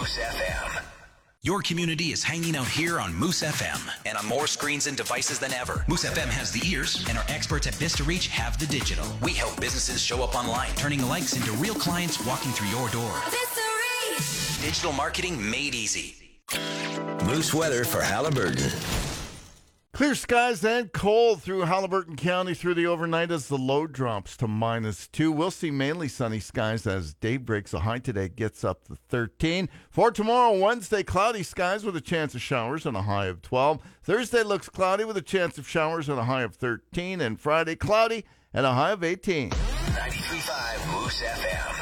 Moose FM. Your community is hanging out here on Moose FM and on more screens and devices than ever. Moose FM has the ears, and our experts at Vista Reach have the digital. We help businesses show up online, turning likes into real clients walking through your door. Vista Reach. Digital marketing made easy. Moose weather for Haliburton. Clear skies and cold through Haliburton County through the overnight as the low drops to -2. We'll see mainly sunny skies as day breaks. The high today gets up to 13. For tomorrow, Wednesday, cloudy skies with a chance of showers and a high of 12. Thursday looks cloudy with a chance of showers and a high of 13. And Friday, cloudy and a high of 18. 93.5 Moose FM.